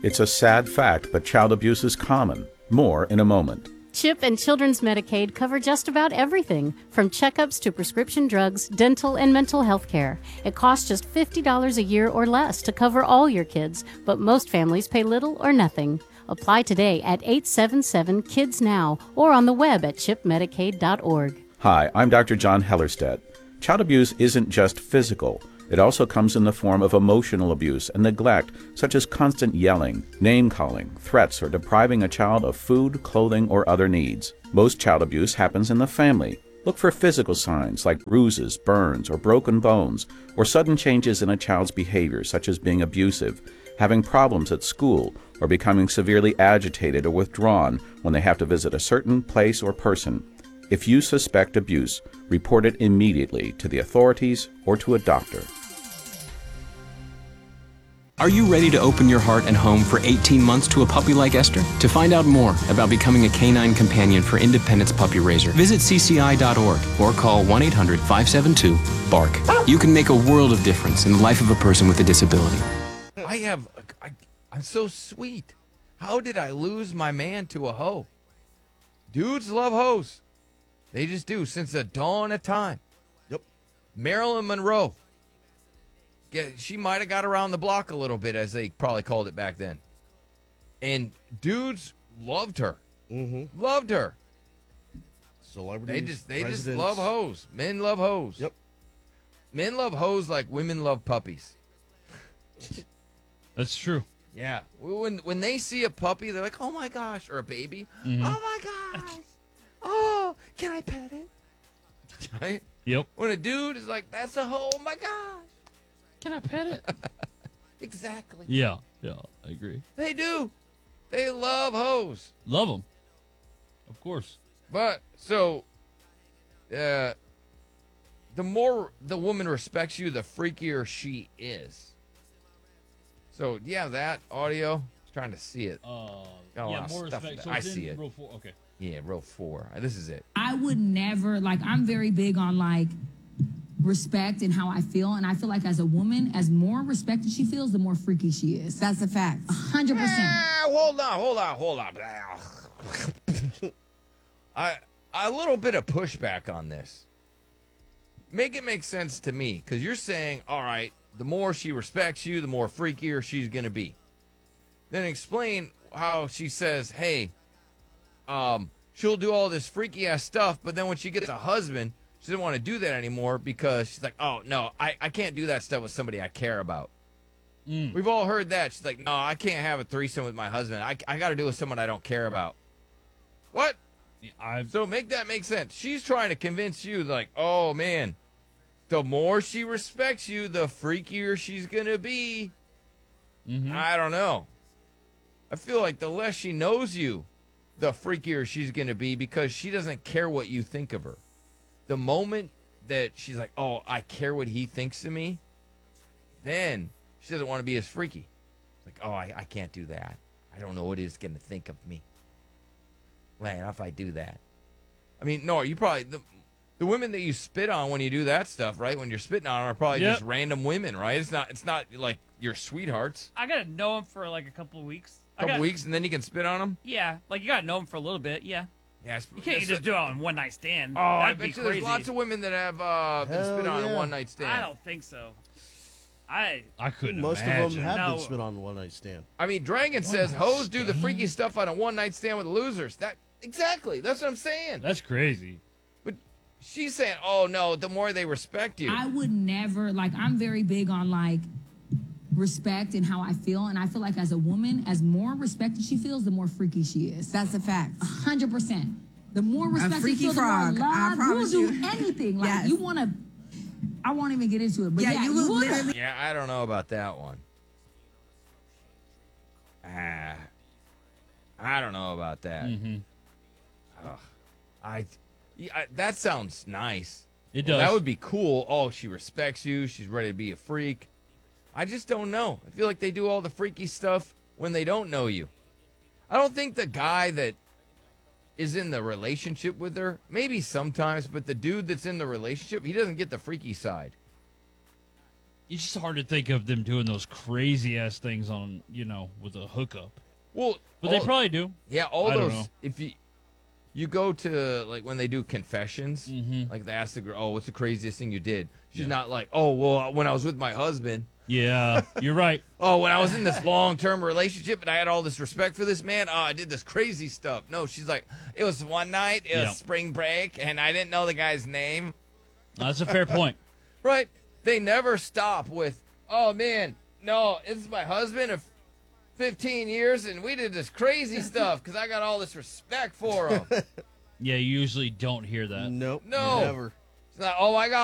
It's a sad fact, but child abuse is common. More in a moment. CHIP and Children's Medicaid cover just about everything, from checkups to prescription drugs, dental, and mental health care. It costs just $50 a year or less to cover all your kids, but most families pay little or nothing. Apply today at 877-KIDS-NOW or on the web at chipmedicaid.org. Hi, I'm Dr. John Hellerstedt. Child abuse isn't just physical. It also comes in the form of emotional abuse and neglect, such as constant yelling, name-calling, threats, or depriving a child of food, clothing, or other needs. Most child abuse happens in the family. Look for physical signs like bruises, burns, or broken bones, or sudden changes in a child's behavior, such as being abusive, having problems at school, or becoming severely agitated or withdrawn when they have to visit a certain place or person. If you suspect abuse, report it immediately to the authorities or to a doctor. Are you ready to open your heart and home for 18 months to a puppy like Esther? To find out more about becoming a canine companion for Independence Puppy Raiser, visit cci.org or call 1-800-572-BARK. You can make a world of difference in the life of a person with a disability. I'm so sweet. How did I lose my man to a hoe? Dudes love hoes. They just do, since the dawn of time. Yep. Marilyn Monroe. Yeah, she might have got around the block a little bit, as they probably called it back then. And dudes loved her. Mm-hmm. Loved her. Celebrities, They just presidents. love hoes. Men love hoes. Yep. Men love hoes like women love puppies. That's true. Yeah. When they see a puppy, they're like, oh my gosh, or a baby. Oh my gosh. Oh, can I pet it? Right? Yep. When a dude is like, that's a hoe, oh my gosh. Can I pet it? Exactly. Yeah, I agree. They do. They love hoes. Love them. Of course. But, so, the more the woman respects you, the freakier she is. So, yeah, that audio. I was trying to see it. Got a lot of more stuff respect. in So there. I it's see in it. row 4. Okay. Yeah, row 4. This is it. I would never, I'm very big on, respect and how I feel. And I feel like as a woman, as more respected she feels, the more freaky she is. That's a fact. 100%. Hold on. A little bit of pushback on this. Make it make sense to me, because you're saying, all right, the more she respects you, the more freakier she's going to be. Then explain how she says, hey, she'll do all this freaky ass stuff, but then when she gets a husband, she doesn't want to do that anymore because she's like, oh, no, I can't do that stuff with somebody I care about. We've all heard that. She's like, no, I can't have a threesome with my husband. I got to do it with someone I don't care about. What? So make that make sense. She's trying to convince you, like, oh, man, the more she respects you, the freakier she's going to be. I don't know. I feel like the less she knows you, the freakier she's going to be, because she doesn't care what you think of her. The moment that she's like, oh, I care what he thinks of me, then she doesn't want to be as freaky. It's like, oh, I can't do that. I don't know what he's going to think of me. Man, if I do that. I mean, no, you probably, the women that you spit on when you do that stuff, right? When you're spitting on them are probably just random women, right? It's not like your sweethearts. I got to know them for like a couple of weeks. Weeks, and then you can spit on them? Yeah, you got to know them for a little bit, yeah. Yeah, you can't just do it on one night stand. Oh, That'd I be bet you crazy. there's lots of women that have been spit on a one night stand. I don't think so. I couldn't Most imagine. of them have been spit on a one night stand. I mean, Dragon says hoes do the freaky stuff on a one night stand with losers. Exactly. That's what I'm saying. That's crazy. But she's saying, oh no, the more they respect you. I would never, I'm very big on, respect and how I feel. And I feel like as a woman, as more respected she feels, the more freaky she is. That's a fact. 100%. The more respect you freaky feel, frog. the more I love. promise You'll do you. anything. Yes. You want to, I won't even get into it. But Yeah, you will would. literally. Yeah, I don't know about that one. I don't know about that. That sounds nice. It does. That would be cool. Oh, she respects you. She's ready to be a freak. I just don't know. I feel like they do all the freaky stuff when they don't know you. I don't think the guy that is in the relationship with her, maybe sometimes, but the dude that's in the relationship, he doesn't get the freaky side. It's just hard to think of them doing those crazy ass things on, with a hookup. Well, But they probably do. Yeah, all I don't those. know. If you go to like when they do confessions, Mm-hmm. like they ask the girl, "Oh, what's the craziest thing you did?" She's not like, "Oh, well, when I was with my husband." Yeah, you're right. Oh, when I was in this long-term relationship and I had all this respect for this man, I did this crazy stuff. No, she's like, it was one night, it was spring break, and I didn't know the guy's name. That's a fair point. Right? They never stop with, oh, man, no, this is my husband of 15 years, and we did this crazy stuff because I got all this respect for him. Yeah, you usually don't hear that. Nope. No. Never. It's not, oh, I got